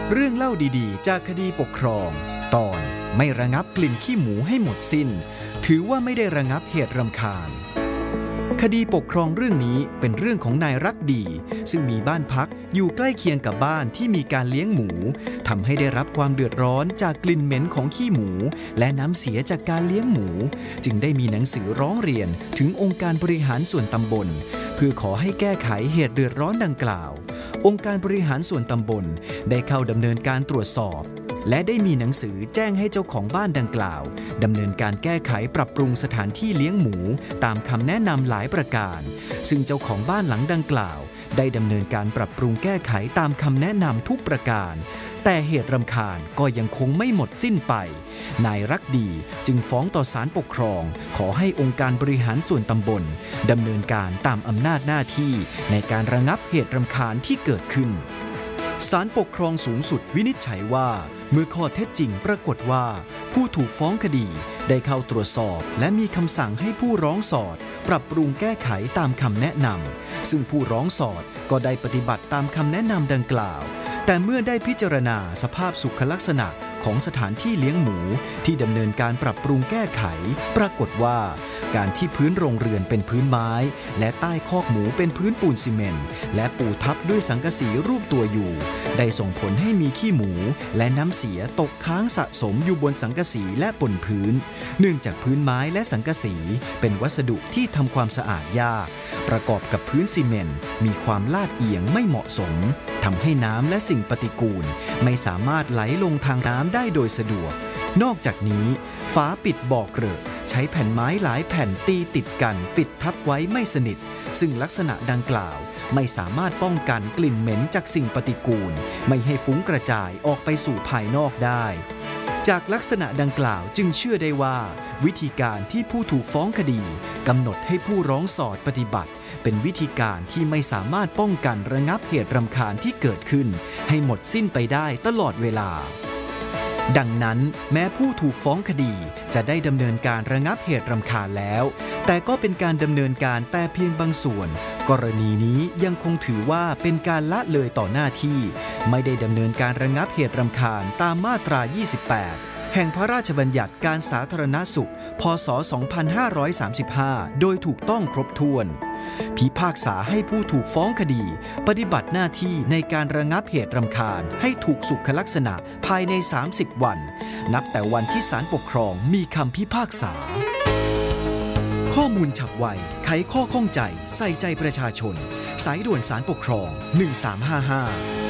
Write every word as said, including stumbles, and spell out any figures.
เรื่องเล่าดีๆจากคดีปกครองตอนไม่ระงับกลิ่นขี้หมูให้หมดสิ้นถือว่าไม่ได้ระงับเหตุรำคาญคดีปกครองเรื่องนี้เป็นเรื่องของนายรักดีซึ่งมีบ้านพักอยู่ใกล้เคียงกับบ้านที่มีการเลี้ยงหมูทำให้ได้รับความเดือดร้อนจากกลิ่นเหม็นของขี้หมูและน้ำเสียจากการเลี้ยงหมูจึงได้มีหนังสือร้องเรียนถึงองค์การบริหารส่วนตำบลเพื่อขอให้แก้ไขเหตุเดือดร้อนดังกล่าวองค์การบริหารส่วนตำบลได้เข้าดำเนินการตรวจสอบและได้มีหนังสือแจ้งให้เจ้าของบ้านดังกล่าวดำเนินการแก้ไขปรับปรุงสถานที่เลี้ยงหมูตามคำแนะนำหลายประการซึ่งเจ้าของบ้านหลังดังกล่าวได้ดำเนินการปรับปรุงแก้ไขตามคำแนะนำทุกประการแต่เหตุรำคาญก็ยังคงไม่หมดสิ้นไปนายรักดีจึงฟ้องต่อศาลปกครองขอให้องค์การบริหารส่วนตำบลดำเนินการตามอำนาจหน้าที่ในการระงับเหตุรำคาญที่เกิดขึ้นศาลปกครองสูงสุดวินิจฉัยว่าเมื่อข้อเท็จจริงปรากฏว่าผู้ถูกฟ้องคดีได้เข้าตรวจสอบและมีคำสั่งให้ผู้ร้องสอดปรับปรุงแก้ไขตามคำแนะนำซึ่งผู้ร้องสอดก็ได้ปฏิบัติตามคำแนะนำดังกล่าวแต่เมื่อได้พิจารณาสภาพสุขลักษณะของสถานที่เลี้ยงหมูที่ดำเนินการปรับปรุงแก้ไขปรากฏว่าการที่พื้นโรงเรือนเป็นพื้นไม้และใต้คอกหมูเป็นพื้นปูนซีเมนต์และปูทับด้วยสังกะสีรูปตัวอยู่ได้ส่งผลให้มีขี้หมูและน้ำเสียตกค้างสะสมอยู่บนสังกะสีและบนพื้นเนื่องจากพื้นไม้และสังกะสีเป็นวัสดุที่ทำความสะอาดยากประกอบกับพื้นซีเมนต์มีความลาดเอียงไม่เหมาะสมทำให้น้ำและสิ่งปฏิกูลไม่สามารถไหลลงทางน้ำได้โดยสะดวกนอกจากนี้ฝาปิดบ่อเกลอะใช้แผ่นไม้หลายแผ่นตีติดกันปิดทับไว้ไม่สนิทซึ่งลักษณะดังกล่าวไม่สามารถป้องกันกลิ่นเหม็นจากสิ่งปฏิกูลไม่ให้ฟุ้งกระจายออกไปสู่ภายนอกได้จากลักษณะดังกล่าวจึงเชื่อได้ว่าวิธีการที่ผู้ถูกฟ้องคดีกำหนดให้ผู้ร้องสอดปฏิบัติเป็นวิธีการที่ไม่สามารถป้องกันระงับเหตุรำคาญที่เกิดขึ้นให้หมดสิ้นไปได้ตลอดเวลาดังนั้นแม้ผู้ถูกฟ้องคดีจะได้ดำเนินการระงับเหตุรำคาญแล้วแต่ก็เป็นการดำเนินการแต่เพียงบางส่วนกรณีนี้ยังคงถือว่าเป็นการละเลยต่อหน้าที่ไม่ได้ดำเนินการระงับเหตุรำคาญตามมาตรายี่สิบแปดแห่งพระราชบัญญัติการสาธารณสุขพ.ศ. สองพันห้าร้อยสามสิบห้าโดยถูกต้องครบถ้วนพิพากษาให้ผู้ถูกฟ้องคดีปฏิบัติหน้าที่ในการระงับเหตุรำคาญให้ถูกสุขลักษณะภายในสามสิบวันนับแต่วันที่ศาลปกครองมีคำพิพากษาข้อมูลฉับไวไขข้อข้องใจใส่ใจประชาชนสายด่วนศาลปกครองหนึ่งสามห้าห้า